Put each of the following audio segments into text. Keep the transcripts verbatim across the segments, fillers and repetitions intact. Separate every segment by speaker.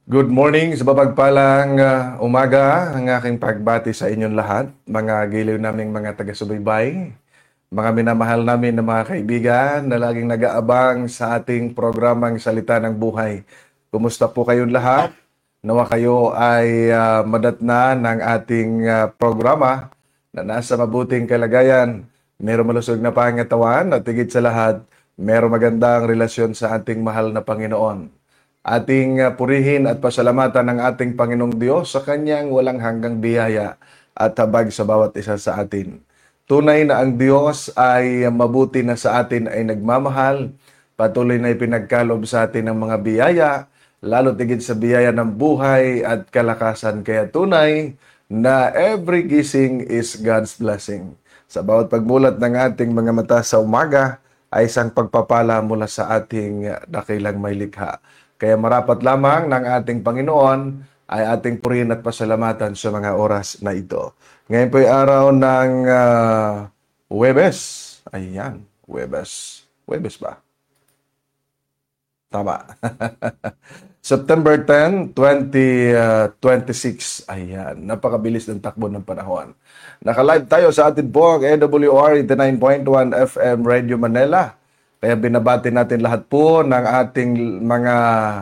Speaker 1: Good morning sa mapagpalang ah, umaga, ang aking pagbati sa inyong lahat, mga giliw naming mga taga-subaybay, mga minamahal namin na mga kaibigan na laging nag-aabang sa ating programang Salita ng Buhay. Kumusta po kayong lahat? Nawa kayo ay ah, madatna ng ating ah, programa na nasa mabuting kalagayan, mayroong malusog na pangatawan at higit sa lahat, mayroong magandang relasyon sa ating mahal na Panginoon. Ating uh, purihin at pasalamatan ng ating Panginoong Diyos sa kanyang walang hanggang biyaya at habag sa bawat isa sa atin. Tunay na ang Diyos ay mabuti na sa atin ay nagmamahal, patuloy na ipinagkalob sa atin ng mga biyaya, lalo tigit sa biyaya ng buhay at kalakasan. Kaya tunay na every gising is God's blessing. Sa bawat pagmulat ng ating mga mata sa umaga ay isang pagpapala mula sa ating dakilang may likha. Kaya marapat lamang ng ating Panginoon ay ating purihin at pasalamatan sa mga oras na ito. Ngayon po ay araw ng uh, Huwebes. Ayan, Huwebes. Huwebes ba? Tama. September tenth, twenty twenty-six. Ayan, napakabilis ng takbo ng panahon. Naka-live tayo sa atin po ang A W R eighty-nine point one F M Radio Manila. Kaya binabati natin lahat po ng ating mga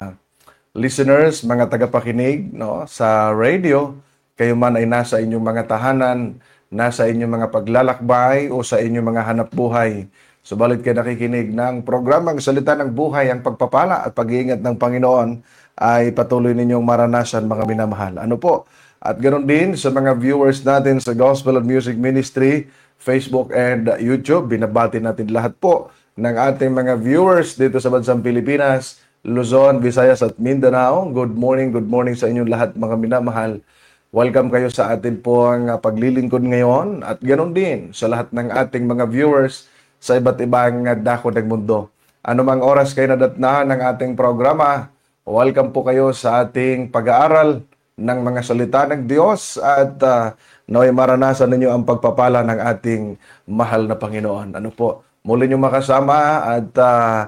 Speaker 1: listeners, mga tagapakinig no, sa radio. Kayo man ay nasa inyong mga tahanan, nasa inyong mga paglalakbay o sa inyong mga hanap buhay. Subalit kayo nakikinig ng programang Salita ng Buhay, ang pagpapala at pag-iingat ng Panginoon ay patuloy ninyong maranasan, mga minamahal. Ano po? At ganoon din sa mga viewers natin sa Gospel and Music Ministry, Facebook and YouTube, binabati natin lahat po ng ating mga viewers dito sa bansang Pilipinas, Luzon, Visayas at Mindanao. Good morning, good morning sa inyong lahat, mga minamahal. Welcome kayo sa atin po ang paglilingkod ngayon at ganoon din sa lahat ng ating mga viewers sa iba't ibang dako ng mundo. Ano mang oras kayo nadatna ng ating programa, welcome po kayo sa ating pag-aaral ng mga salita ng Diyos at uh, naway maranasan ninyo ang pagpapala ng ating mahal na Panginoon. Ano po? Muli nyo makasama at uh,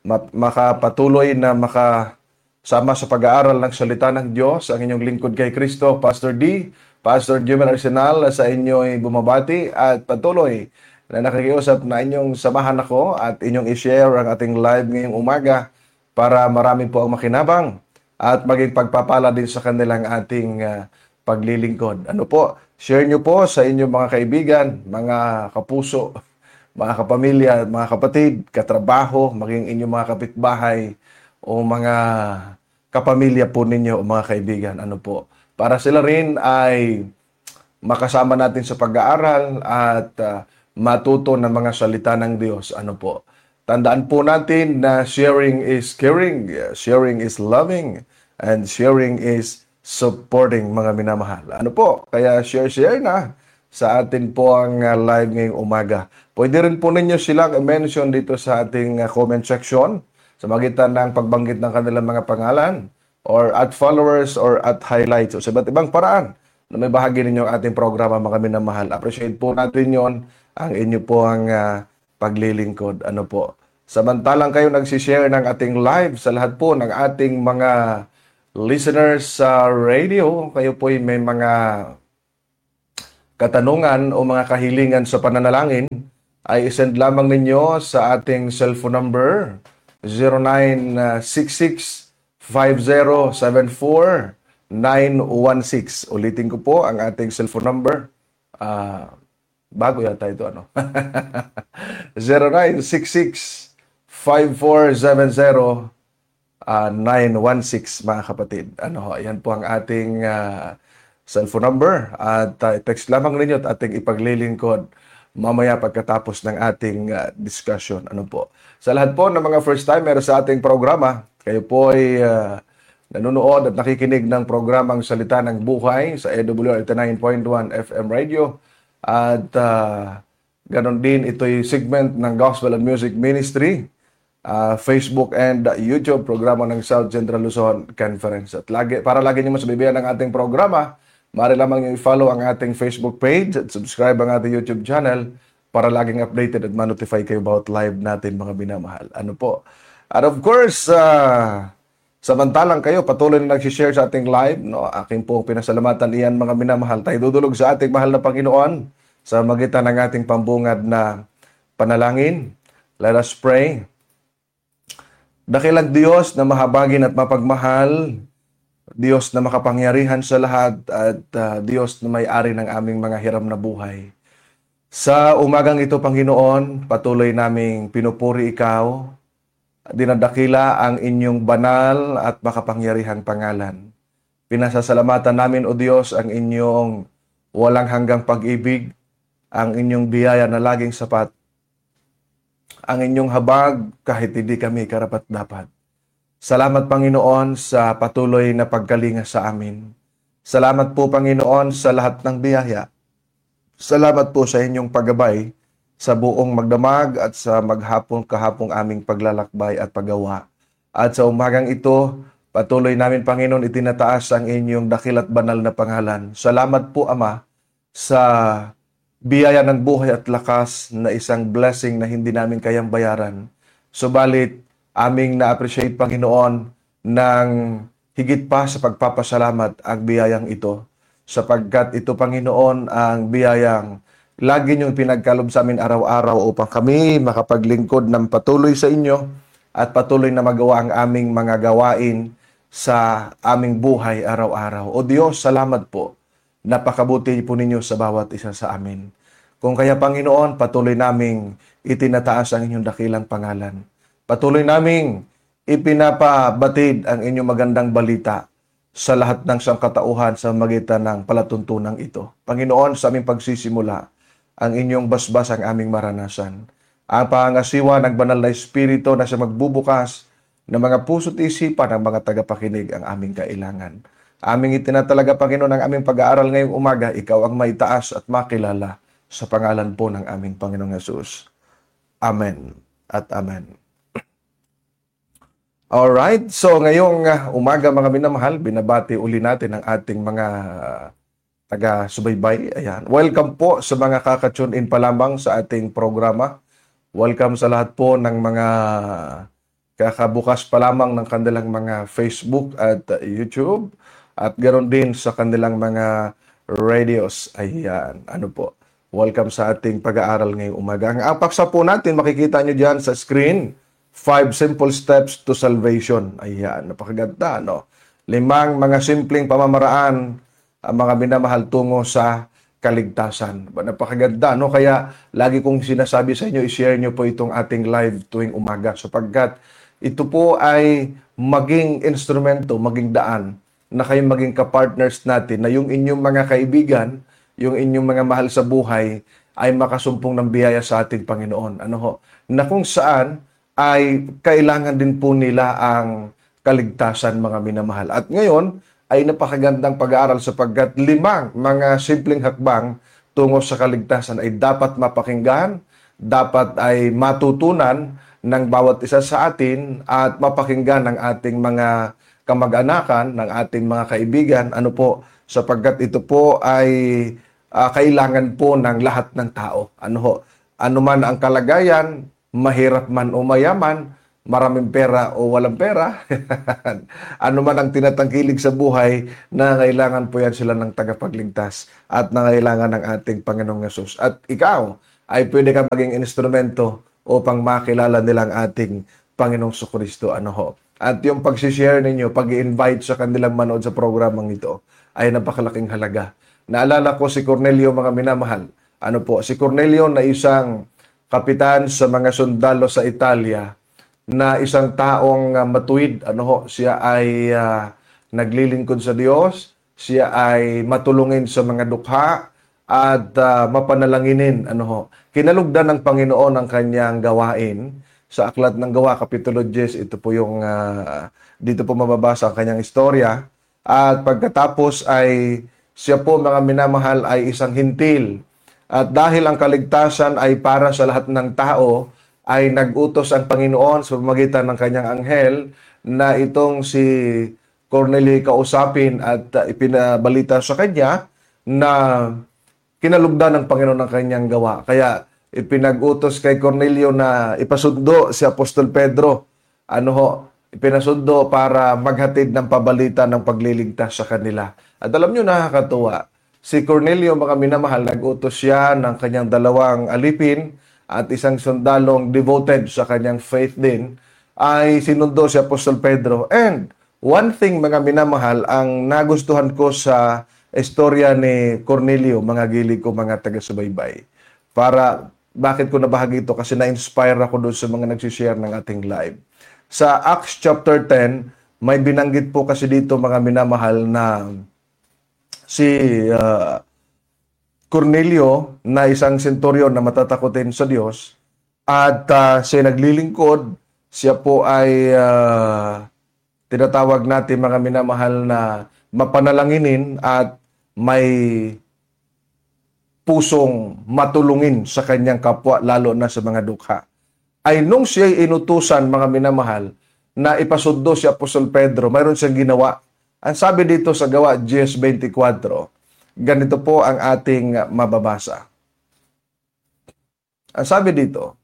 Speaker 1: makapatuloy na makasama sa pag-aaral ng salita ng Diyos. Ang inyong lingkod kay Kristo, Pastor D, Pastor Jimmy Arsenal, sa inyo ay bumabati at patuloy na nakikiusap na inyong samahan ako at inyong i-share ang ating live ngayong umaga para marami po ang makinabang at maging pagpapala din sa kanilang ating uh, paglilingkod. Ano po? Share nyo po sa inyong mga kaibigan, mga kapuso, mga kapamilya, mga kapatid, katrabaho, maging inyong mga kapitbahay o mga kapamilya po ninyo o mga kaibigan. Ano po? Para sila rin ay makasama natin sa pag-aaral at uh, matuto ng mga salita ng Diyos. Ano po? Tandaan po natin na sharing is caring, sharing is loving, and sharing is supporting, mga minamahal. Ano po? Kaya share-share na sa atin po ang uh, live ngayong umaga. Pwede rin po ninyo silang i-mention dito sa ating uh, comment section sa magitan ng pagbanggit ng kanilang mga pangalan or at followers or at highlights o sa iba't ibang paraan na may bahagi ninyo ang ating programa, mga minamahal. Appreciate po natin yon ang inyo po ang uh, paglilingkod. Ano po? Samantalang kayo nagsishare ng ating live sa lahat po ng ating mga listeners sa radio, kayo po ay may mga katanungan o mga kahilingan sa pananalangin, ay isend lamang ninyo sa ating cellphone number zero nine six six five zero seven four nine one six. Ulitin ko po ang ating cellphone number. Uh, bago yata ito, ano? zero nine six six five four seven zero nine one six, mga kapatid. Ano, ayan po ang ating uh, cellphone number at uh, text lamang ninyo at ating ipaglilingkod mamaya pagkatapos ng ating uh, discussion. Ano po? Sa lahat po ng mga first timer sa ating programa, kayo po ay uh, nanonood at nakikinig ng programang Salita ng Buhay sa A W R eighty-nine point one F M Radio at uh, ganon din ito'y segment ng Gospel and Music Ministry, uh, Facebook and uh, YouTube programa ng South Central Luzon Conference. At lagi, para lagi niyo masabibihan ng ating programa, maaari lamang nyo i-follow ang ating Facebook page at subscribe ang ating YouTube channel para laging updated at ma-notify kayo about live natin, mga binamahal. Ano po? At of course, uh, Samantalang kayo patuloy na nag-share sa ating live, no? Aking po pinasalamatan iyan mga minamahal. Tayo dudulog sa ating mahal na Panginoon sa magitan ng ating pambungad na panalangin. Let us pray. Dakilang Diyos na mahabagin at mapagmahal, Diyos na makapangyarihan sa lahat at uh, Diyos na may-ari ng aming mga hiram na buhay. Sa umagang ito, Panginoon, patuloy naming pinupuri Ikaw, dinadakila ang inyong banal at makapangyarihang pangalan. Pinasasalamatan namin, O Diyos, ang inyong walang hanggang pag-ibig, ang inyong biyaya na laging sapat, ang inyong habag kahit hindi kami karapat-dapat. Salamat, Panginoon, sa patuloy na pagkalinga sa amin. Salamat po, Panginoon, sa lahat ng biyaya. Salamat po sa inyong paggabay sa buong magdamag at sa maghapon kahapong aming paglalakbay at paggawa. At sa umagang ito, patuloy namin, Panginoon, itinataas ang inyong dakil at banal na pangalan. Salamat po, Ama, sa biyaya ng buhay at lakas na isang blessing na hindi namin kayang bayaran. Subalit, aming na-appreciate, Panginoon, ng higit pa sa pagpapasalamat ang biyayang ito. Sapagkat ito, Panginoon, ang biyayang lagi niyong pinagkalob sa amin araw-araw upang kami makapaglingkod ng patuloy sa inyo at patuloy na magawa ang aming mga gawain sa aming buhay araw-araw. O Diyos, salamat po. Napakabuti po ninyo sa bawat isa sa amin. Kung kaya, Panginoon, patuloy naming itinataas ang inyong dakilang pangalan. Patuloy naming ipinapabatid ang inyong magandang balita sa lahat ng sangkatauhan sa magitan ng palatuntunang ito. Panginoon, sa aming pagsisimula, ang inyong basbas ang aming maranasan. Ang pangasiwa ng banal na Espiritu na siya magbubukas ng mga puso't isipan ng mga tagapakinig ang aming kailangan. Aming itinatalaga, Panginoon, ang aming pag-aaral ngayong umaga, ikaw ang maitaas at makilala sa pangalan po ng aming Panginoong Hesus. Amen at amen. Alright, so ngayong uh, umaga mga minamahal, binabati uli natin ang ating mga uh, taga-subaybay. Ayan. Welcome po sa mga kaka-tune in pa lamang sa ating programa. Welcome sa lahat po ng mga kakabukas pa lamang ng kanilang mga Facebook at uh, YouTube. At ganoon din sa kanilang mga radios. Ayan. Ano po? Welcome sa ating pag-aaral ngayong umaga. Ang apaksa po natin, makikita nyo dyan sa screen, Five Simple Steps to Salvation. Ayan. Napakaganda, no? Limang mga simpleng pamamaraan ang mga minamahal tungo sa kaligtasan. Napakaganda, no? Kaya lagi kong sinasabi sa inyo, i-share nyo po itong ating live tuwing umaga sapagkat ito po ay maging instrumento, maging daan na kayo maging kapartners natin na yung inyong mga kaibigan, yung inyong mga mahal sa buhay ay makasumpong ng biyaya sa ating Panginoon. Ano ho? Na kung saan ay kailangan din po nila ang kaligtasan, mga minamahal. At ngayon, ay napakagandang pag-aaral sapagkat limang mga simpleng hakbang tungo sa kaligtasan ay dapat mapakinggan, dapat ay matutunan ng bawat isa sa atin at mapakinggan ng ating mga kamag-anakan, ng ating mga kaibigan. Ano po? Sapagkat ito po ay uh, kailangan po ng lahat ng tao. Ano ho? Ano man ang kalagayan, mahirap man o mayaman, maraming pera o walang pera, ano man ang tinatangkilig sa buhay, na kailangan po yan sila ng tagapagligtas at nangailangan ng ating Panginoong Hesus. At ikaw ay pwede kang maging instrumento upang makilala nilang ating Panginoong Jesucristo. Ano ho? At yung pag-share ninyo, pag-i-invite sa kanilang manood sa programang ito ay napakalaking halaga. Naalala ko si Cornelio, mga minamahal. Ano po? Si Cornelio na isang kapitan sa mga sundalo sa Italia, na isang taong uh, matuwid, ano ho, siya ay uh, naglilingkod sa Diyos, siya ay matulungin sa mga dukha at uh, mapanalanginin, ano ho. Kinalugdan ng Panginoon ang kanyang gawain sa Aklat ng Gawa, Kapitulo ten. Ito po yung uh, dito po mababasa ang kanyang istorya. At pagkatapos ay siya po, mga minamahal, ay isang hintil. At dahil ang kaligtasan ay para sa lahat ng tao, ay nag-utos ang Panginoon sa pamamagitan ng kanyang anghel na itong si Cornelio kausapin at uh, ipinabalita sa kanya na kinalugdan ng Panginoon ang kanyang gawa. Kaya ipinag-utos kay Cornelio na ipasundo si Apostol Pedro. Ano ho? Ipinasundo para maghatid ng pabalita ng pagliligtas sa kanila. At alam nyo, nakakatuwa, si Cornelio, mga minamahal, nag-utos siya ng kanyang dalawang alipin at isang sundalong devoted sa kanyang faith din, ay sinundo si Apostol Pedro. And one thing, mga minamahal, ang nagustuhan ko sa istorya ni Cornelio, mga gili ko, mga taga-subaybay. Para, bakit ko nabahagi ito? Kasi na-inspire ako doon sa mga nagsishare ng ating live. Sa Acts chapter ten, may binanggit po kasi dito, mga minamahal, na si uh, Cornelio, na isang centurion na matatakotin sa Diyos, at uh, siya naglilingkod, siya po ay uh, tinatawag natin, mga minamahal, na mapanalanginin at may pusong matulungin sa kanyang kapwa, lalo na sa mga dukha. Ay nung siya'y inutusan, mga minamahal, na ipasundo si Apostol Pedro, mayroon siyang ginawa. Ang sabi dito sa Gawa ten twenty-four, ganito po ang ating mababasa. Ang sabi dito,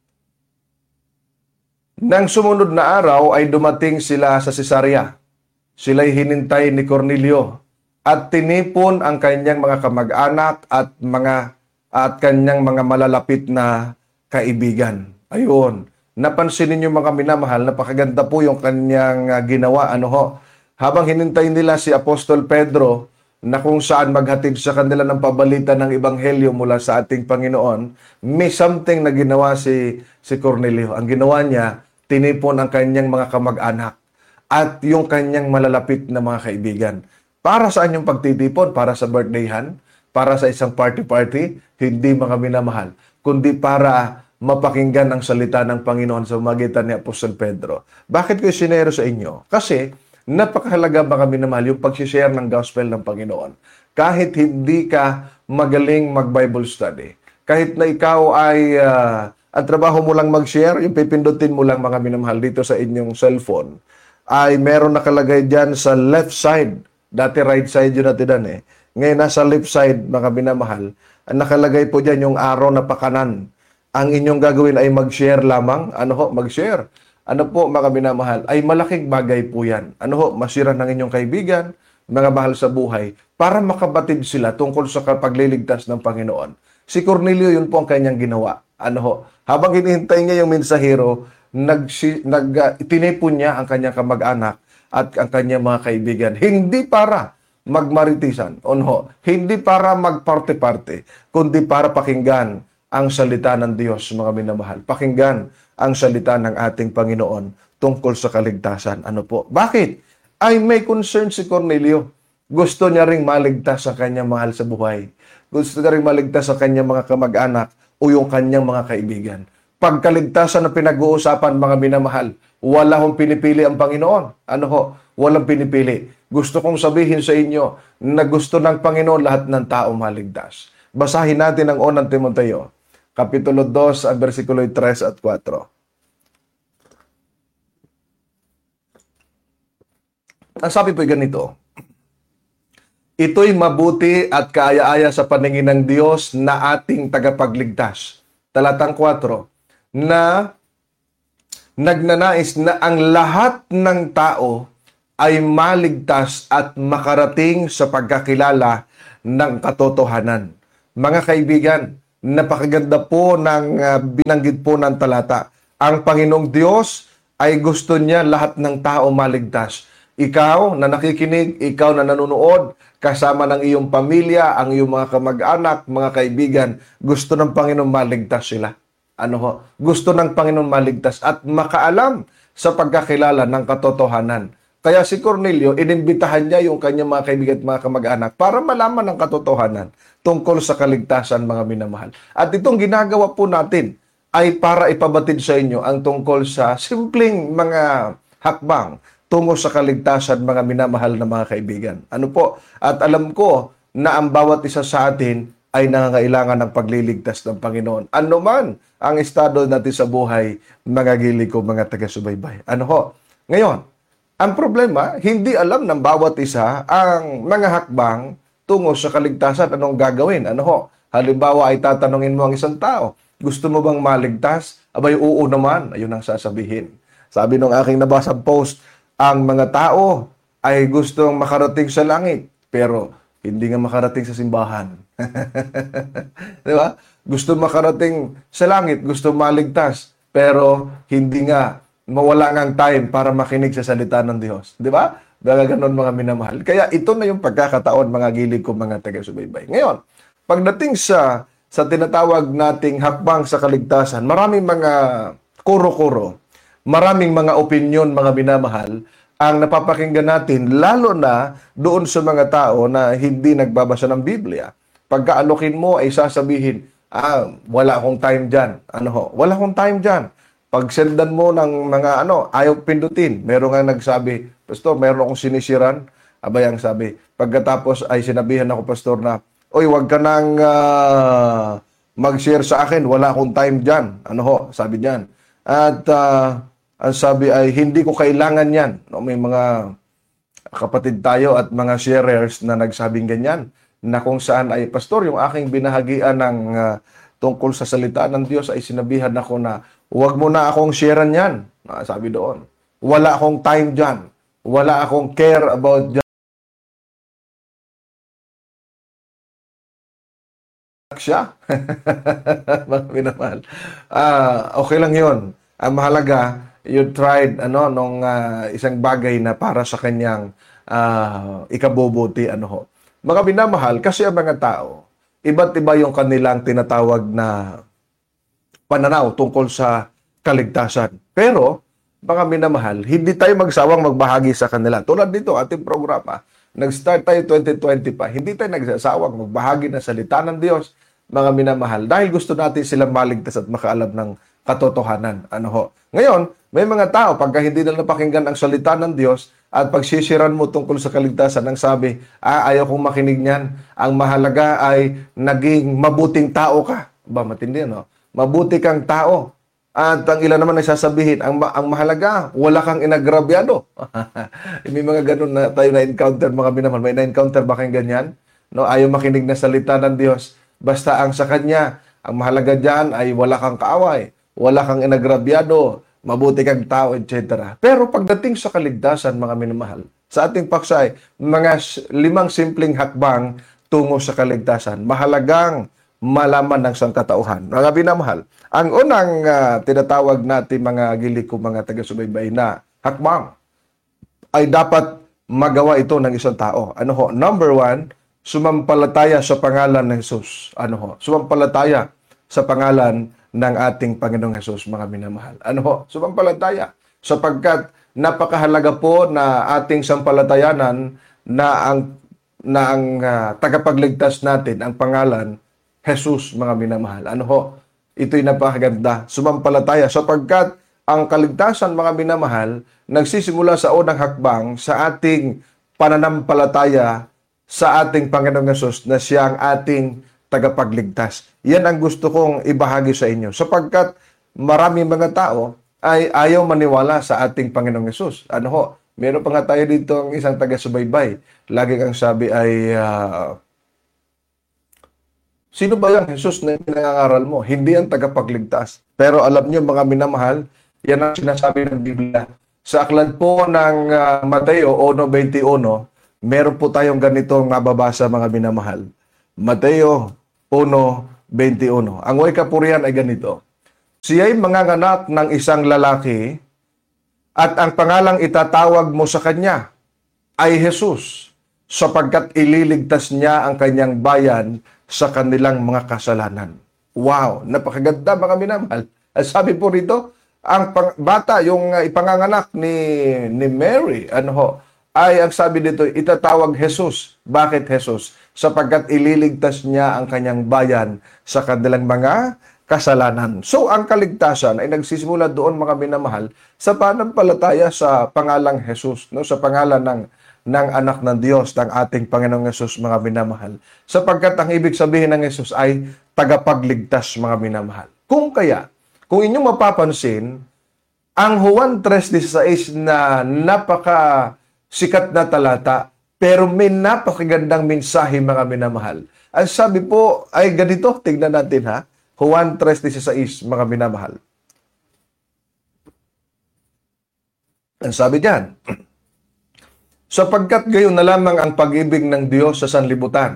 Speaker 1: nang sumunod na araw ay dumating sila sa Cesarea. Sila'y hinintay ni Cornelio at tinipon ang kanyang mga kamag-anak at mga at kanyang mga malalapit na kaibigan. Ayun. Napansin ninyo, mga minamahal, napakaganda po yung kanyang uh, ginawa. Ano ho? Habang hinintay nila si Apostol Pedro na kung saan maghatid sa kanila ng pabalita ng Ebanghelyo mula sa ating Panginoon, may something na ginawa si, si Cornelio. Ang ginawa niya, tinipon ang kanyang mga kamag-anak at yung kanyang malalapit na mga kaibigan. Para saan yung pagtitipon? Para sa birthdayhan? Para sa isang party-party? Hindi, mga minamahal. Kundi para mapakinggan ang salita ng Panginoon sa magitan ni Apostol Pedro. Bakit ko sinero sa inyo? Kasi napakahalaga, mga minamahal, yung pag-share ng gospel ng Panginoon. Kahit hindi ka magaling mag-Bible study, kahit na ikaw ay uh, ang trabaho mo lang mag-share, yung pipindutin mo lang, mga minamahal, dito sa inyong cellphone, ay meron nakalagay dyan sa left side. Dati right side yun natin eh. Ngayon nasa left side, mga minamahal, nakalagay po dyan yung arrow na pakanan. Ang inyong gagawin ay mag-share lamang. Ano ho? Mag-share. Ano po, mga minamahal? Ay malaking bagay po yan. Ano ho? Masira ng inyong kaibigan, mga mahal sa buhay, para makabatid sila tungkol sa pagliligtas ng Panginoon. Si Cornelio, yun po ang kanyang ginawa. Ano ho? Habang hinihintay niya yung mensahero, nag, nag, uh, tinipon niya ang kanyang kamag-anak at ang kanyang mga kaibigan. Hindi para magmaritisan, onho, hindi para magparte-parte, kundi para pakinggan ang salita ng Diyos, mga minamahal. Pakinggan ang salita ng ating Panginoon tungkol sa kaligtasan. Ano po? Bakit? Ay may concern si Cornelio. Gusto niya ring maligtas sa kanyang mahal sa buhay. Gusto niya ring maligtas sa kanyang mga kamag-anak o yung kanyang mga kaibigan. Pagkaligtasan na pinag-uusapan, mga minamahal, wala hong pinipili ang Panginoon. Ano ho? Walang pinipili. Gusto kong sabihin sa inyo na gusto ng Panginoon lahat ng tao maligtas. Basahin natin ang unang Timoteo, Kapitulo two, ang versikulo three at four. Ang sabi po ganito, ito'y mabuti at kaaya-aya sa paningin ng Diyos na ating tagapagligtas. Talatang four, na nagnanais na ang lahat ng tao ay maligtas at makarating sa pagkakilala ng katotohanan. Mga kaibigan, napakaganda po ng uh, binanggit po ng talata. Ang Panginoong Diyos ay gusto niya lahat ng tao maligtas. Ikaw na nakikinig, ikaw na nanonood, kasama ng iyong pamilya, ang iyong mga kamag-anak, mga kaibigan, gusto ng Panginoon maligtas sila. Ano ho? Gusto ng Panginoon maligtas at makaalam sa pagkakilala ng katotohanan. Kaya si Cornelio, inimbitahan niya yung kanyang mga kaibigan at mga kamag-anak para malaman ang katotohanan tungkol sa kaligtasan, mga minamahal. At itong ginagawa po natin ay para ipabatid sa inyo ang tungkol sa simpleng mga hakbang tungo sa kaligtasan, mga minamahal na mga kaibigan. Ano po? At alam ko na ang bawat isa sa atin ay nangangailangan ng pagliligtas ng Panginoon. Ano man ang estado natin sa buhay, mga gili ko, mga taga-subaybay. Ano ho? Ngayon, ang problema, hindi alam ng bawat isa ang mga hakbang tungo sa kaligtasan. Anong gagawin? Ano ho? Halimbawa ay tatanungin mo ang isang tao, gusto mo bang maligtas? Abay, oo naman. Ayun ang sasabihin. Sabi nung aking nabasang post, ang mga tao ay gustong makarating sa langit, pero hindi nga makarating sa simbahan. Di ba? Gusto makarating sa langit, gusto maligtas, pero hindi nga, mawala ngang time para makinig sa salita ng Diyos. Di ba? Mga ganon mga minamahal. Kaya ito na yung pagkakataon, mga gilig ko, mga taga-subaybay. Ngayon, pagdating sa sa tinatawag nating hakbang sa kaligtasan, maraming mga kuro-kuro, maraming mga opinyon, mga minamahal, ang napapakinggan natin, lalo na doon sa mga tao na hindi nagbabasa ng Biblia. Pagkaalokin mo ay sasabihin, ah, wala akong time dyan. Ano ho? Wala akong time dyan. Pag sendan mo ng mga ano, ayaw pindutin. Meron nga nagsabi, Pastor, meron akong sinisiran. Abay ang sabi, pagkatapos ay sinabihan ako, Pastor, na, oy, wag ka nang uh, mag-share sa akin. Wala akong time dyan. Ano ho? Sabi niyan. At uh, ang sabi ay, hindi ko kailangan yan. No, may mga kapatid tayo at mga sharers na nagsabing ganyan, na kung saan ay, Pastor, yung aking binahagian ng uh, tungkol sa salita ng Diyos ay sinabihan ako na, huwag mo na akong sharean yan. Ah, sabi doon. Wala akong time dyan. Wala akong care about dyan. Siya. Mga minamahal. Ah, okay lang yun. Ang mahalaga, you tried ano nung uh, isang bagay na para sa kanyang uh, ikabubuti ano ho. Mga minamahal, kasi ang mga tao, iba't iba yung kanilang tinatawag na pananaw tungkol sa kaligtasan. Pero, mga minamahal, hindi tayo magsawang magbahagi sa kanila. Tulad dito, ating programa, nag-start tayo twenty twenty pa, hindi tayo nagsasawang magbahagi ng salita ng Diyos, mga minamahal, dahil gusto natin silang maligtas at makaalam ng katotohanan. Ano ho? Ngayon, may mga tao, pagka hindi na napakinggan ang salita ng Diyos, at pagsisiran mo tungkol sa kaligtasan, ang sabi, ah, ayaw kong makinig niyan. Ang mahalaga ay naging mabuting tao ka. Ba, matindi, no? Mabuti kang tao. At ang ilan naman ay sasabihin, ang, ang mahalaga, wala kang inagrabyado. May mga ganun na tayo na-encounter, mga binaman. May na-encounter ba kayong ganyan? No, ayaw makinig na salita ng Diyos. Basta ang sa Kanya, ang mahalaga dyan ay wala kang kaaway, wala kang inagrabyado, mabuti kang tao, et cetera. Pero pagdating sa kaligtasan, mga minamahal, sa ating paksay, mga limang simpleng hakbang tungo sa kaligtasan. Mahalagang malaman ng sangkatauhan. Mga binamahal, ang unang uh, tinatawag natin mga gilig ko, mga taga-subaybay na hakbang ay dapat magawa ito ng isang tao. Ano ho? Number one, sumampalataya sa pangalan ng Jesus. Ano ho? Sumampalataya sa pangalan ng ating Panginoong Hesus, mga minamahal. Ano ho? Sumampalataya. Sapagkat napakahalaga po na ating sampalatayanan na ang, na ang uh, tagapagligtas natin, ang pangalan, Hesus, mga minamahal. Ano ho? Ito'y napakaganda. Sumampalataya. Sapagkat ang kaligtasan, mga minamahal, nagsisimula sa unang hakbang sa ating pananampalataya sa ating Panginoong Hesus na siyang ating tagapagligtas. Yan ang gusto kong ibahagi sa inyo. Sapagkat maraming mga tao ay ayaw maniwala sa ating Panginoong Hesus. Ano ho? Meron pa nga tayo dito ang isang taga-subaybay. Lagi kang sabi ay, uh, sino ba yung Hesus na pinangangaral mo? Hindi ang tagapagligtas. Pero alam niyo, mga minamahal, yan ang sinasabi ng Biblia. Sa aklat po ng uh, Mateo one twenty-one, meron po tayong ganitong mababasa, mga minamahal. Mateo one twenty-one. Ang way kapurihan ay ganito. Siya'y manganganak ng isang lalaki at ang pangalang itatawag mo sa kanya ay Jesus, sapagkat ililigtas niya ang kanyang bayan sa kanilang mga kasalanan. Wow! Napakaganda, mga minamahal. Sabi po rito, ang pang- bata, yung uh, ipanganganak ni, ni Mary, ano ho, ay ang sabi dito, itatawag Jesus. Bakit Jesus? Sapagkat ililigtas niya ang kanyang bayan sa kanilang mga kasalanan. So, ang kaligtasan ay nagsisimula doon, mga minamahal, sa pananampalataya sa pangalang Jesus, no? Sa pangalan ng, ng anak ng Diyos, ng ating Panginoong Jesus, mga minamahal. Sapagkat ang ibig sabihin ng Jesus ay tagapagligtas, mga minamahal. Kung kaya, kung inyong mapapansin, ang Juan three sixteen na napaka sikat na talata, pero may napakagandang mensahe, mga minamahal. Ang sabi po ay ganito, tignan natin ha, Juan three sixteen, mga minamahal. Ang sabi diyan, Sapagkat gayon na lamang ang pag-ibig ng Diyos sa sanlibutan,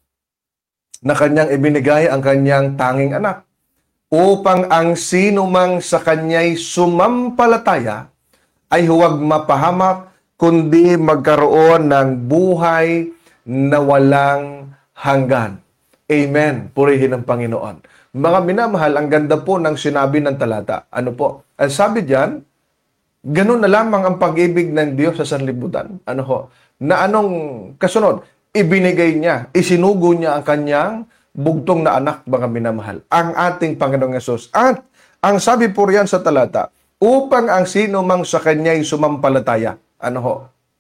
Speaker 1: na kanyang ibinigay ang kanyang tanging anak, upang ang sino mang sa kanya'y sumampalataya ay huwag mapahamak, kundi magkaroon ng buhay na walang hanggan. Amen. Purihin ang Panginoon. Mga minamahal, ang ganda po ng sinabi ng talata. Ano po? Ang sabi diyan, ganun na lamang ang pag-ibig ng Diyos sa sanlibutan. Ano ho? Na anong kasunod? Ibinigay niya, isinugo niya ang kanyang bugtong na anak, mga minamahal, ang ating Panginoong Hesus. At ang sabi po riyan sa talata, upang ang sino mang sa kanya'y sumampalataya. Ano ho?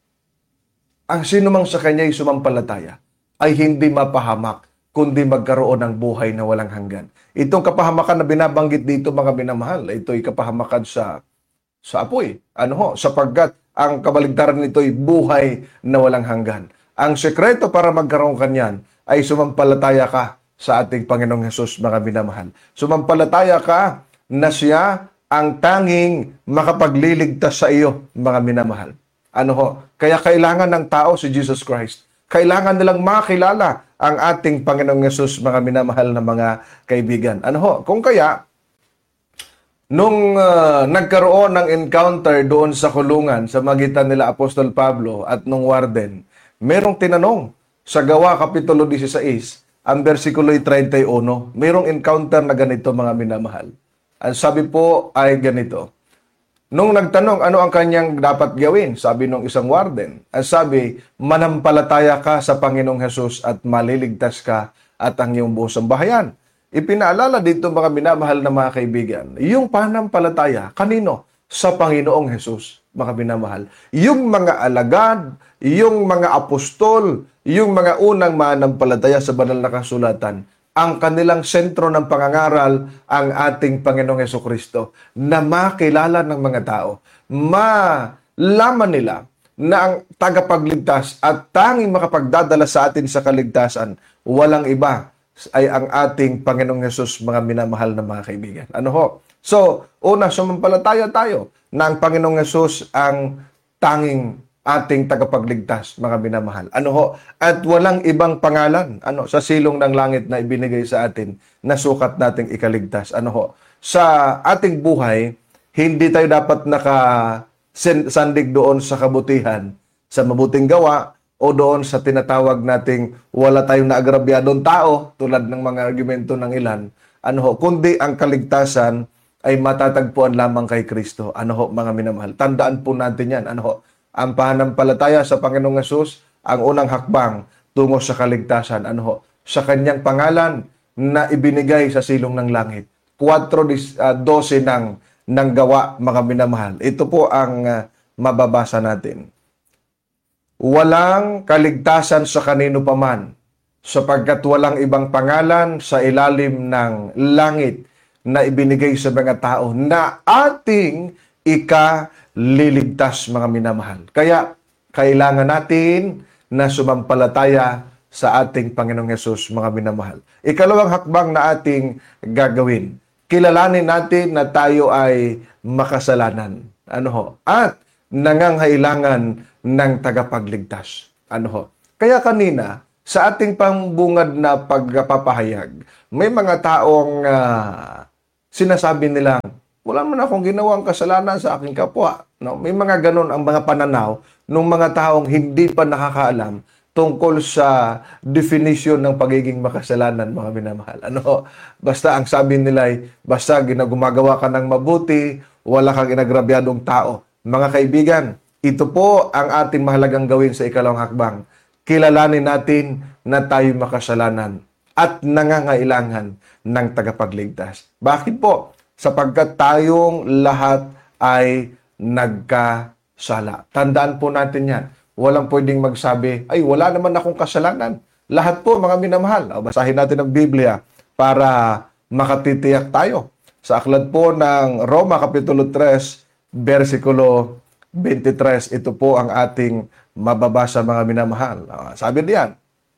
Speaker 1: Ang sino mang sa kanya'y sumampalataya ay hindi mapahamak, kundi magkaroon ng buhay na walang hanggan. Itong kapahamakan na binabanggit dito, mga minamahal, ito ay kapahamakan sa sa apoy. Ano ho? Sapagkat ang kabaligtaran nito ay buhay na walang hanggan. Ang sekreto para magkaroon kanyan ay sumampalataya ka sa ating Panginoong Hesus, mga minamahal. Sumampalataya ka na siya ang tanging makapagliligtas sa iyo, mga minamahal. Ano ho? Kaya kailangan ng tao si Jesus Christ. Kailangan nilang makilala ang ating Panginoong Hesus, mga minamahal na mga kaibigan. Ano ho? Kung kaya, nung uh, nagkaroon ng encounter doon sa kulungan sa magitan nila Apostol Pablo at nung warden, merong tinanong sa Gawa Kapitulo sixteen, ang versikulo thirty-one, merong encounter na ganito, mga minamahal. Ang sabi po ay ganito. Nung nagtanong ano ang kanyang dapat gawin, sabi nung isang warden, ang sabi, manampalataya ka sa Panginoong Hesus at maliligtas ka at ang iyong buong sambahayan. Ipinaalala dito, mga minamahal na mga kaibigan, yung panampalataya, kanino? Sa Panginoong Hesus, mga minamahal. Yung mga alagad, yung mga apostol, yung mga unang manampalataya sa banal na kasulatan, ang kanilang sentro ng pangangaral, ang ating Panginoong Hesukristo, na makilala ng mga tao, malaman nila na ang tagapagligtas at tanging makapagdadala sa atin sa kaligtasan, walang iba, ay ang ating Panginoong Hesus, mga minamahal na mga kaibigan. Ano ho? So, una, sumampalataya tayo na ang Panginoong Hesus ang tanging ating tagapagligtas, mga minamahal. Ano ho? At walang ibang pangalan, ano, sa silong ng langit na ibinigay sa atin na sukat nating ikaligtas. Ano ho? Sa ating buhay, hindi tayo dapat nakasandig doon sa kabutihan, sa mabuting gawa, o doon sa tinatawag nating wala tayong naagrabyadong tao, tulad ng mga argumento ng ilan, ano ho, kundi ang kaligtasan ay matatagpuan lamang kay Kristo. Ano ho, mga minamahal? Tandaan po natin yan. Ano ho? Ang pananampalataya sa Panginoong Hesus, ang unang hakbang tungo sa kaligtasan. Ano ho? Sa kanyang pangalan na ibinigay sa silong ng langit. four twelve ng, ng gawa, mga minamahal. Ito po ang uh, mababasa natin. Walang kaligtasan sa kanino paman, sapagkat walang ibang pangalan sa ilalim ng langit na ibinigay sa mga tao na ating ikaliligtas, mga minamahal. Kaya kailangan natin na sumampalataya sa ating Panginoong Hesus, mga minamahal. Ikalawang hakbang na ating gagawin, kilalanin natin na tayo ay makasalanan. Ano ho? At nangangailangan ng tagapagligtas. Ano ho? Kaya kanina, sa ating pambungad na pagpapahayag, may mga taong uh, sinasabi nilang, wala man akong ginawang kasalanan sa aking kapwa. No? May mga ganon ang mga pananaw ng mga taong hindi pa nakakaalam tungkol sa definition ng pagiging makasalanan, mga minamahal. Ano? Basta ang sabi nila ay, basta ginagumagawa ka ng mabuti, wala kang inagrabyadong tao. Mga kaibigan, ito po ang ating mahalagang gawin sa ikalawang hakbang. Kilalanin natin na tayo makasalanan at nangangailangan ng tagapagligtas. Bakit po? Sapagkat tayong lahat ay nagkasala. Tandaan po natin yan. Walang pwedeng magsabi, ay wala naman akong kasalanan. Lahat po, mga minamahal. Basahin natin ang Biblia para makatitiyak tayo. Sa aklat po ng Roma Kapitulo three, versikulo twenty-three, ito po ang ating mababasa, mga minamahal. Sabi diyan,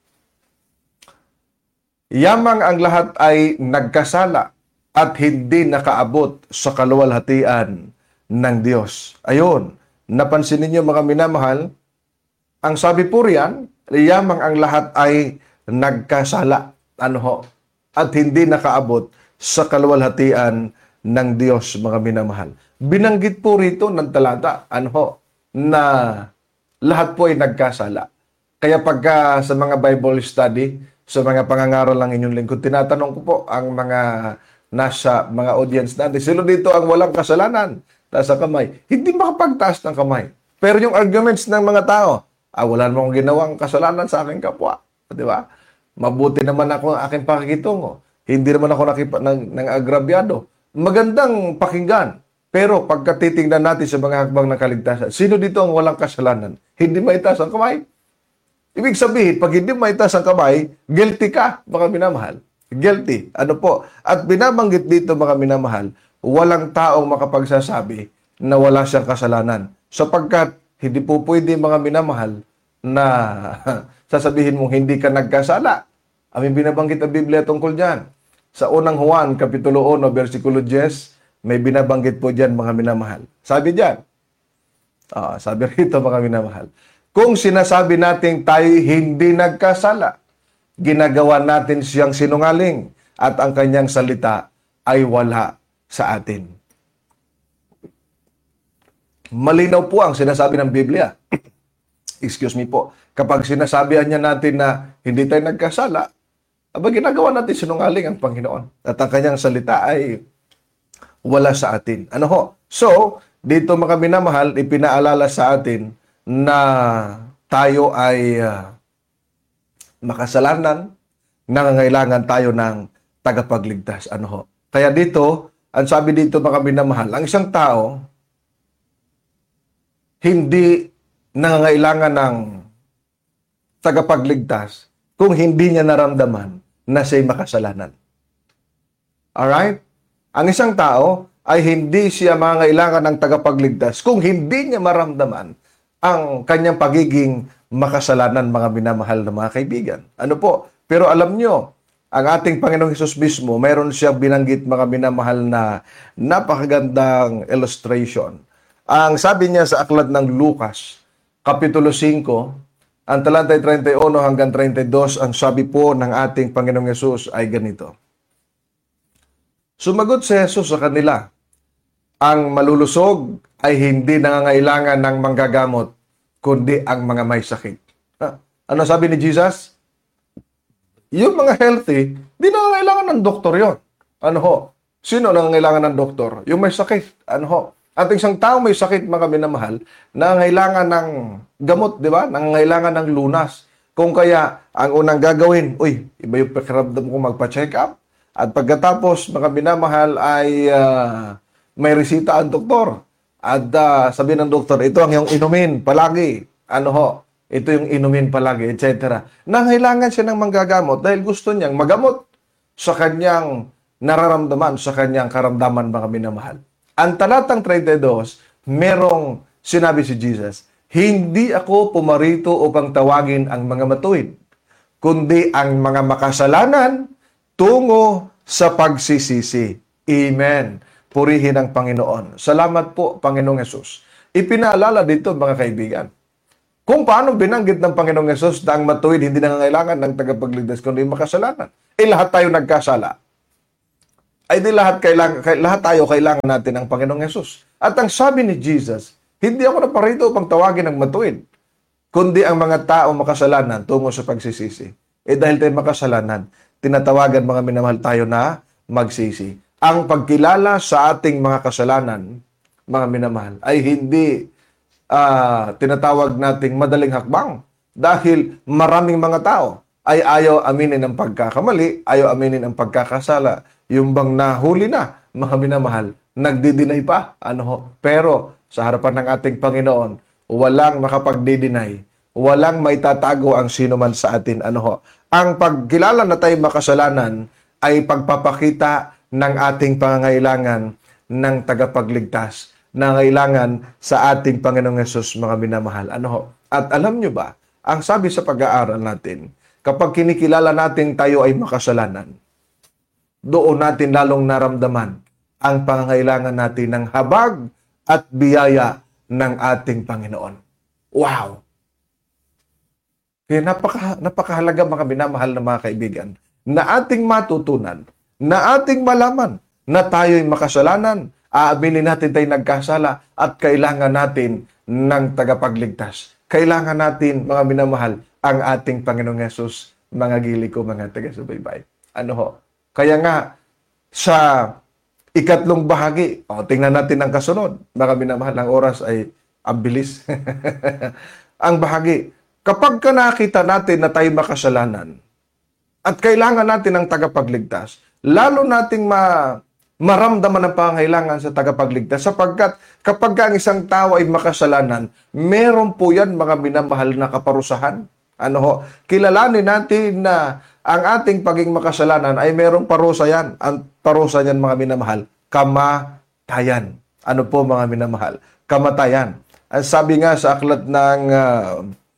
Speaker 1: yamang ang lahat ay nagkasala at hindi nakaabot sa kaluwalhatian ng Diyos. Ayun, napansin ninyo, mga minamahal, Ang sabi po riyan, yamang ang lahat ay nagkasala. Ano ho? At hindi nakaabot sa kaluwalhatian ng Diyos, mga minamahal. Binanggit po rito ng talata, ano ho, na lahat po ay nagkasala. Kaya pagka sa mga Bible study, sa mga pangangaral ng inyong lingkod, tinatanong ko po ang mga nasa mga audience natin, sino dito ang walang kasalanan? Taas ang kamay. Hindi makapagtaas ng kamay. Pero yung arguments ng mga tao, ah, wala namang ginawang kasalanan sa aking kapwa. Di ba? Mabuti naman ako ang aking pakikitungo. Hindi naman ako nakipa, ng, ng agrabyado. Magandang pakinggan. Pero pagka titingnan natin sa mga hakbang ng kaligtasan, sino dito ang walang kasalanan? Hindi maitaas ang kamay. Ibig sabihin, pag hindi maitaas ang kamay, guilty ka, mga minamahal. Guilty. Ano po? At binabanggit dito, mga minamahal, walang taong makapagsasabi na wala siyang kasalanan. Sapagkat hindi po pwede, mga minamahal, na sasabihin mong hindi ka nagkasala. Aming binabanggit ang Biblia tungkol dyan. Sa unang Juan, Kapitulo one, versikulo ten, may binabanggit po dyan, mga minamahal. Sabi dyan, ah, sabi rito, mga minamahal, kung sinasabi natin tayo hindi nagkasala, ginagawa natin siyang sinungaling at ang kanyang salita ay wala sa atin. Malinaw po ang sinasabi ng Biblia. Excuse me po. Kapag sinasabihan niya natin na hindi tayo nagkasala, aba ginagawa natin sinungaling ang Panginoon. At ang kanyang salita ay wala sa atin. Ano ho? So, dito mga minamahal, ipinaalala sa atin na tayo ay uh, makasalanan, nangangailangan tayo ng tagapagligtas. Ano ho? Kaya dito, ang sabi dito mga minamahal, ang isang tao, hindi nangangailangan ng tagapagligtas kung hindi niya naramdaman na siya'y makasalanan. Alright? Ang isang tao ay hindi siya mangangailangan ng tagapagligtas kung hindi niya maramdaman ang kanyang pagiging makasalanan, mga minamahal na mga kaibigan. Ano po? Pero alam nyo, ang ating Panginoong Hesus mismo, mayroon siyang binanggit, mga minamahal, na napakagandang illustration. Ang sabi niya sa aklat ng Lucas, Kapitulo five, ang talata thirty-one hanggang thirty-two, ang sabi po ng ating Panginoong Hesus ay ganito. Sumagot si Hesus sa kanila, ang malulusog ay hindi nangangailangan ng manggagamot, kundi ang mga may sakit. Ha? Ano sabi ni Jesus? Yung mga healthy, di nangangailangan ng doktor yon. Ano ho? Sino nangangailangan ng doktor? Yung may sakit. Ano ho? At isang tao may sakit, mga minamahal, nangangailangan ng gamot, di ba? Nangangailangan ng lunas. Kung kaya, ang unang gagawin, uy, iba yung pakiramdam ko magpa-check up. At pagkatapos, mga minamahal, ay uh, may resita ang doktor. At uh, sabi ng doktor, ito ang iyong inumin palagi. Ano ho? Ito yung inumin palagi, et cetera. Nangailangan siya ng manggagamot dahil gusto niyang magamot sa kanyang nararamdaman, sa kanyang karamdaman, mga minamahal. Ang talatang thirty-two, merong sinabi si Jesus, hindi ako pumarito upang tawagin ang mga matuwid, kundi ang mga makasalanan tungo sa pagsisisi. Amen. Purihin ang Panginoon. Salamat po, Panginoong Hesus. Ipinaalala dito, mga kaibigan, kung paano binanggit ng Panginoong Hesus na ang matuwid hindi nangangailangan ng tagapagligtas kundi makasalanan. Eh, lahat tayo nagkasala. Ay di lahat, kailangan, lahat tayo kailangan natin ng Panginoong Hesus. At ang sabi ni Jesus, hindi ako naparito upang tawagin ng matuwid, kundi ang mga tao makasalanan tungo sa pagsisisi. Eh dahil tayo makasalanan, tinatawagan, mga minamahal, tayo na magsisi. Ang pagkilala sa ating mga kasalanan, mga minamahal, ay hindi uh, tinatawag nating madaling hakbang. Dahil maraming mga tao ay ayaw aminin ang pagkakamali, ayaw aminin ang pagkakasala. Yung bang nahuli na, mga minamahal, nagdi-deny pa. Ano ho? Pero sa harapan ng ating Panginoon, walang makapagdi-deny, walang maitatago ang sino man sa atin. Ano ho? Ang pagkilala na tayo makasalanan ay pagpapakita ng ating pangangailangan ng tagapagligtas, na kailangan sa ating Panginoong Hesus, mga minamahal. Ano ho? At alam nyo ba, ang sabi sa pag-aaral natin, kapag kinikilala natin tayo ay makasalanan, doon natin lalong naramdaman ang pangangailangan natin ng habag at biyaya ng ating Panginoon. Wow! Kaya napaka, napakahalaga mga minamahal na mga kaibigan na ating matutunan, na ating malaman na tayo'y makasalanan, aaminin natin tayo nagkasala at kailangan natin ng tagapagligtas. Kailangan natin, mga minamahal, ang ating Panginoong Yesus, mga gili ko, mga taga-subaybay. Ano ho? Kaya nga, sa ikatlong bahagi, o, tingnan natin ang kasunod. Mga minamahal, ang oras ay ang bilis. Ang bahagi, kapag ka nakita natin na tayo makasalanan at kailangan natin ng tagapagligtas, lalo nating ma maramdaman ang pangailangan sa tagapagligtas sapagkat kapag ang isang tao ay makasalanan, meron po yan mga minamahal na kaparusahan. Ano ho? Kilalanin natin na ang ating paging makasalanan ay merong parusa yan. Ang parusa niyan mga minamahal, kamatayan. Ano po mga minamahal? Kamatayan. Ang sabi nga sa aklat ng uh,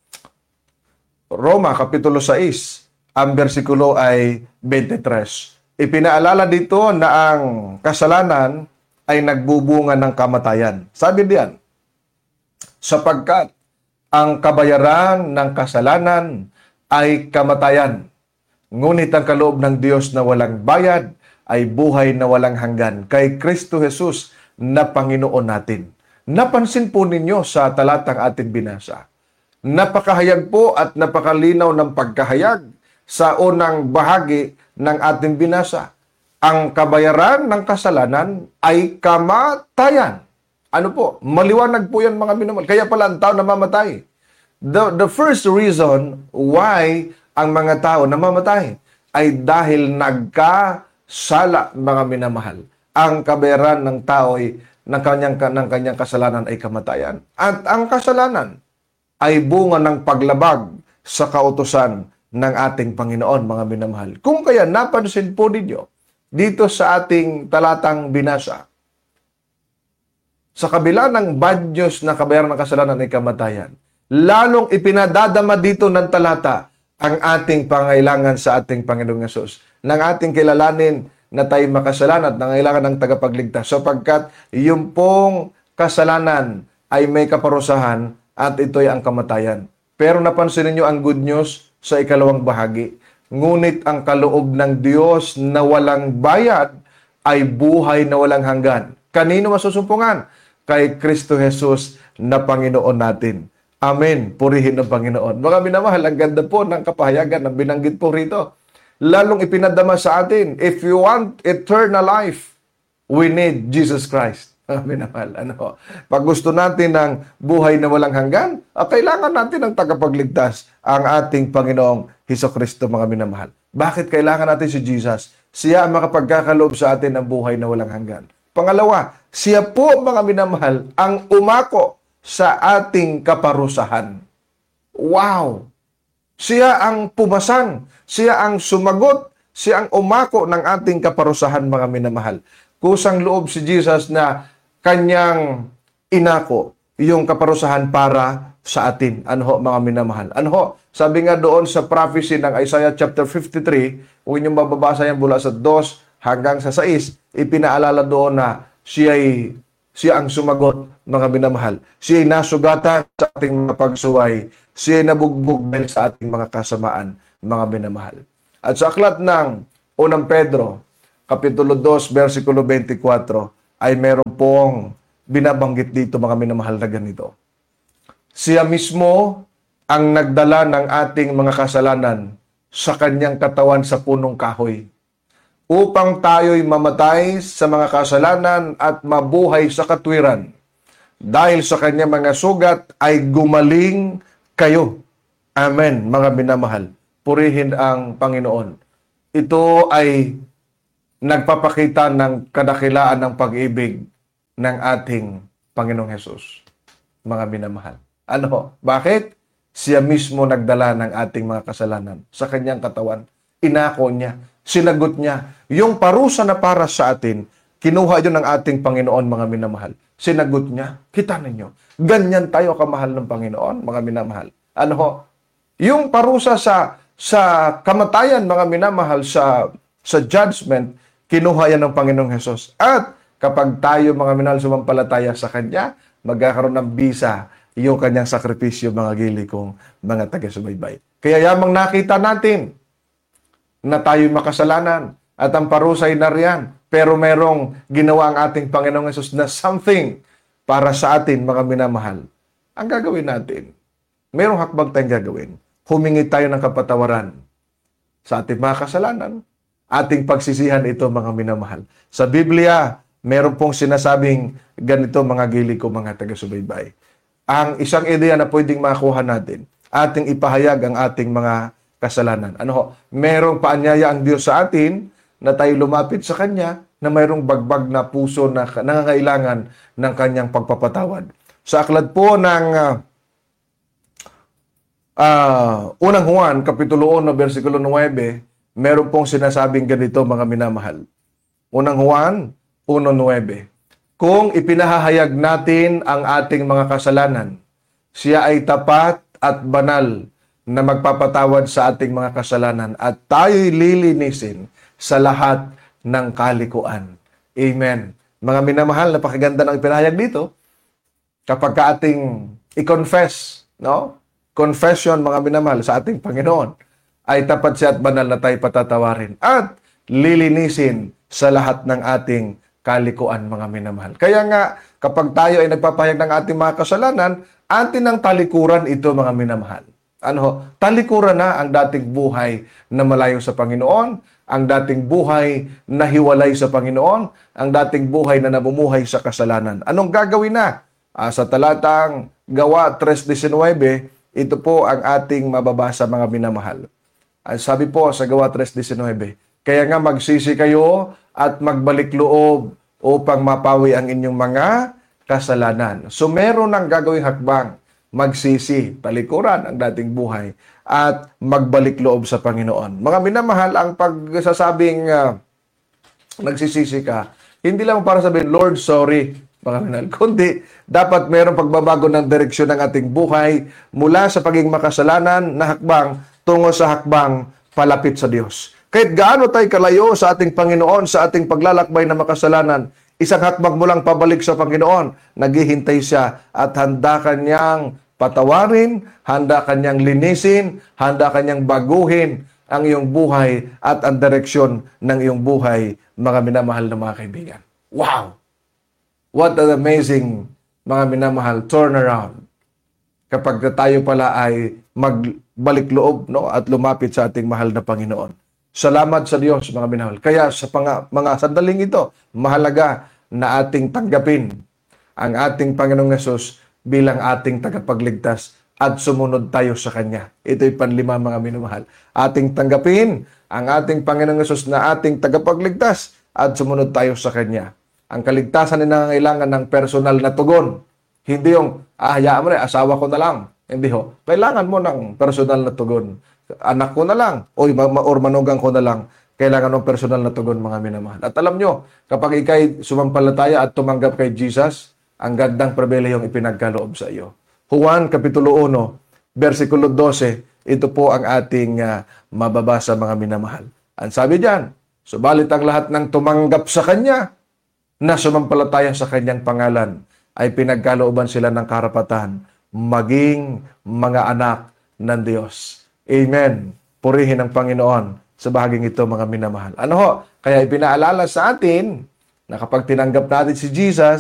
Speaker 1: Roma, Kapitulo sais, ang bersikulo ay twenty-three. Ipinaalala dito na ang kasalanan ay nagbubunga ng kamatayan. Sabi diyan, sapagkat ang kabayaran ng kasalanan ay kamatayan. Ngunit ang kaloob ng Diyos na walang bayad ay buhay na walang hanggan kay Kristo Jesus na Panginoon natin. Napansin po ninyo sa talatang ating binasa. Napakahayag po at napakalinaw ng pagkahayag sa unang bahagi ng ating binasa. Ang kabayaran ng kasalanan ay kamatayan. Ano po? Maliwanag po yan mga minamahal. Kaya pala ang tao namamatay. The, the first reason why ang mga tao namamatay ay dahil nagkasala mga minamahal. Ang kabayaran ng tao ay ng kanyang, ng kanyang kasalanan ay kamatayan. At ang kasalanan ay bunga ng paglabag sa kautusan ng ating Panginoon, mga minamahal. Kung kaya napansin po ninyo dito sa ating talatang binasa, sa kabila ng bad news na kabayaran ng kasalanan ay kamatayan, lalong ipinadadama dito ng talata ang ating pangailangan sa ating Panginoong Yesus, nang ating kilalanin na tayo makasalanan at nangailangan ng tagapagligtas, sapagkat yung pong kasalanan ay may kaparusahan at ito'y ang kamatayan. Pero napansin niyo ang good news sa ikalawang bahagi. Ngunit ang kaloob ng Diyos na walang bayad ay buhay na walang hanggan. Kanino masusumpungan? Kay Kristo Jesus na Panginoon natin. Amen. Purihin ng Panginoon. Mga minamahal, ang ganda po ng kapahayagan na binanggit po rito. Lalong ipinadama sa atin, if you want eternal life, we need Jesus Christ. Minamahal, ano? Pag gusto natin ng buhay na walang hanggan, ah, kailangan natin ng tagapagligtas, ang ating Panginoong Hesukristo, mga minamahal. Bakit kailangan natin si Jesus? Siya ang makapagkakaloob sa atin ng buhay na walang hanggan. Pangalawa, siya po, mga minamahal, ang umako sa ating kaparusahan. Wow! Siya ang pumasan, siya ang sumagot, siya ang umako ng ating kaparusahan, mga minamahal. Kusang loob si Jesus na kanyang inako yung kaparusahan para sa atin. Ano ho, mga minamahal? Ano ho? Sabi nga doon sa prophecy ng Isaiah chapter fifty-three, kung inyong mababasa yan mula sa two hanggang sa six, ipinaalala doon na siya ay siya ang sumagot, mga minamahal. Siya ay nasugatan sa ating mga pagsuway. Siya ay nabugbog dahil sa ating mga kasamaan, mga minamahal. At sa aklat ng unang Pedro, Kapitulo two, versikulo twenty-four, ay meron pong binabanggit dito, mga minamahal, na ganito. Siya mismo ang nagdala ng ating mga kasalanan sa kanyang katawan sa punong kahoy, upang tayo'y mamatay sa mga kasalanan at mabuhay sa katwiran. Dahil sa kanyang mga sugat ay gumaling kayo. Amen, mga minamahal. Purihin ang Panginoon. Ito ay nagpapakita ng kadakilaan ng pag-ibig ng ating Panginoong Hesus, mga minamahal. Ano? Bakit? Siya mismo nagdala ng ating mga kasalanan sa kanyang katawan. Inako niya, sinagot niya. Yung parusa na para sa atin, kinuha yun ng ating Panginoon, mga minamahal. Sinagot niya. Kita ninyo. Ganyan tayo kamahal ng Panginoon, mga minamahal. Ano ho? Yung parusa sa sa kamatayan, mga minamahal, sa sa judgment, kinuha yan ng Panginoong Hesus. At kapag tayo, mga minamahal, sumampalataya sa Kanya, magkakaroon ng bisa yung kanyang sakripisyo, mga gili kong mga taga-subaybay. Kaya yamang nakita natin na tayo'y makasalanan at ang parusay na riyan, pero merong ginawa ang ating Panginoong Hesus na something para sa atin, mga minamahal. Ang gagawin natin, merong hakbang tayong gagawin. Humingi tayo ng kapatawaran sa ating mga kasalanan, ating pagsisihan ito, mga minamahal. Sa Biblia, meron pong sinasabing ganito, mga gili ko, mga taga-subaybay. Ang isang ideya na pwedeng makuha natin, ating ipahayag ang ating mga kasalanan. Ano ho? Merong paanyaya ang Diyos sa atin na tayo lumapit sa Kanya na mayroong bagbag na puso na nangangailangan ng Kanyang pagpapatawad. Sa aklat po ng uh, uh, unang Juan, Kapitulo one, versikulo nine, meron pong sinasabing ganito, mga minamahal. Unang Juan one nine. Kung ipinahahayag natin ang ating mga kasalanan, siya ay tapat at banal na magpapatawad sa ating mga kasalanan at tayo'y lilinisin sa lahat ng kalikuan. Amen. Mga minamahal, napakaganda ng ipinahayag dito. Kapag ka ating i-confess, no? Confession, mga minamahal, sa ating Panginoon, ay tapat siya at banal na tayo patatawarin at lilinisin sa lahat ng ating kalikuan, mga minamahal. Kaya nga, kapag tayo ay nagpapahayag ng ating mga kasalanan, atin ang talikuran ito, mga minamahal. Ano, talikuran na ang dating buhay na malayo sa Panginoon, ang dating buhay na hiwalay sa Panginoon, ang dating buhay na namumuhay sa kasalanan. Anong gagawin na? Ah, sa talatang Gawa three nineteen, ito po ang ating mababasa, mga minamahal. Ang sabi po sa Gawa three nineteen, kaya nga magsisi kayo at magbalik loob upang mapawi ang inyong mga kasalanan. So meron ng gagawing hakbang, magsisi, talikuran ang dating buhay, at magbalik loob sa Panginoon. Mga minamahal, ang pagsasabing uh, nagsisisi ka, hindi lang para sabihin, Lord, sorry, mga minamahal, kundi dapat mayroong pagbabago ng direksyon ng ating buhay mula sa pagiging makasalanan na hakbang tungo sa hakbang palapit sa Diyos. Kahit gaano tayo kalayo sa ating Panginoon, sa ating paglalakbay na makasalanan, isang hakbang mo lang pabalik sa Panginoon, naghihintay siya at handa kanyang patawarin, handa kanyang linisin, handa kanyang baguhin ang iyong buhay at ang direksyon ng iyong buhay, mga minamahal na mga kaibigan. Wow! What an amazing, mga minamahal, turnaround. Kapag tayo pala ay magbalik loob, no, at lumapit sa ating mahal na Panginoon. Salamat sa Diyos, mga minamahal. Kaya sa pang- mga sandaling ito, mahalaga na ating tanggapin ang ating Panginoong Hesus bilang ating tagapagligtas at sumunod tayo sa Kanya. Ito'y panlima, mga minamahal. Ating tanggapin ang ating Panginoong Hesus na ating tagapagligtas at sumunod tayo sa Kanya. Ang kaligtasan ay nangangailangan ng personal na tugon. Hindi yung, ah, hayaan mo na, asawa ko na lang. Hindi ho. Kailangan mo ng personal na tugon. Anak ko na lang, o or manugang ko na lang. Kailangan ng personal na tugon, mga minamahal. At alam nyo, kapag ikay sumampalataya at tumanggap kay Jesus, ang gandang pribilehiyong ipinagkaloob sa iyo. Juan, Kapitulo one, versikulo twelve, ito po ang ating uh, mababasa, mga minamahal. Ang sabi diyan, subalit ang lahat ng tumanggap sa Kanya, na sumampalataya sa Kanyang pangalan, ay pinagkalooban sila ng karapatan, maging mga anak ng Diyos. Amen. Purihin ang Panginoon sa bahaging ito, mga minamahal. Ano ho? Kaya ipinaalala sa atin na kapag tinanggap natin si Jesus,